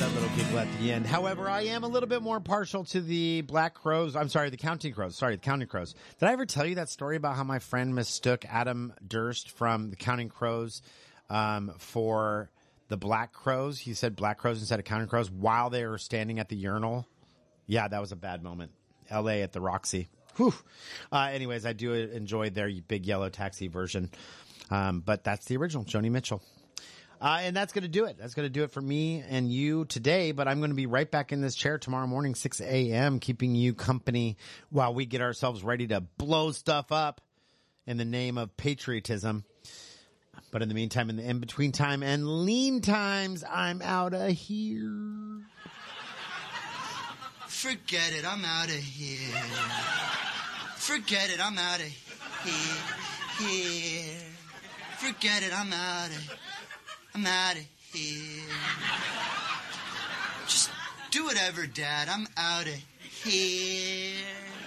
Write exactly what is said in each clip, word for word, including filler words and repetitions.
that little giggle at the end. However, I am a little bit more partial to the Black Crows. I'm sorry, the Counting Crows. Sorry, the Counting Crows. Did I ever tell you that story about how my friend mistook Adam Durst from the Counting Crows um, for the Black Crows? He said Black Crows instead of Counting Crows while they were standing at the urinal. Yeah, that was a bad moment. L A at the Roxy. Whew. Uh, anyways, I do enjoy their big yellow taxi version. Um, but that's the original, Joni Mitchell. Uh, and that's going to do it. That's going to do it for me and you today. But I'm going to be right back in this chair tomorrow morning, six a.m., keeping you company while we get ourselves ready to blow stuff up in the name of patriotism. But in the meantime, in the in-between time and lean times, I'm out of here. Forget it, I'm out of here. Forget it, I'm out of here. Here. Forget it, I'm out of I'm out of here. Just do whatever, Dad. I'm out of here.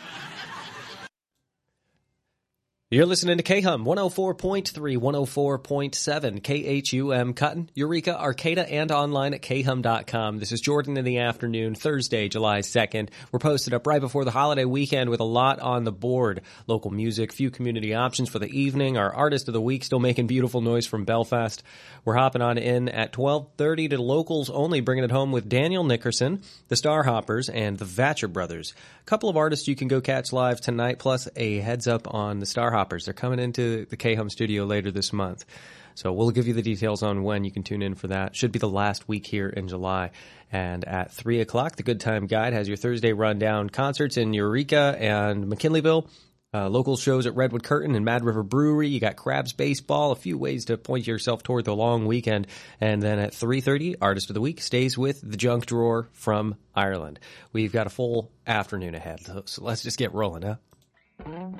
You're listening to K-Hum, one oh four point three, one oh four point seven, K H U M, Cotton, Eureka, Arcata, and online at K Hum dot com. This is Jordan in the afternoon, Thursday, July second. We're posted up right before the holiday weekend with a lot on the board. Local music, few community options for the evening. Our artist of the week still making beautiful noise from Belfast. We're hopping on in at twelve thirty to locals only, bringing it home with Daniel Nickerson, the Starhoppers, and the Vatcher Brothers. A couple of artists you can go catch live tonight, plus a heads up on the Starhoppers. They're coming into the K-Hum studio later this month. So we'll give you the details on when you can tune in for that. Should be the last week here in July. And at three o'clock, the Good Time Guide has your Thursday rundown concerts in Eureka and McKinleyville. Uh, local shows at Redwood Curtain and Mad River Brewery. You got Crabs Baseball, a few ways to point yourself toward the long weekend. And then at three thirty, Artist of the Week stays with the Junk Drawer from Ireland. We've got a full afternoon ahead, so let's just get rolling, huh?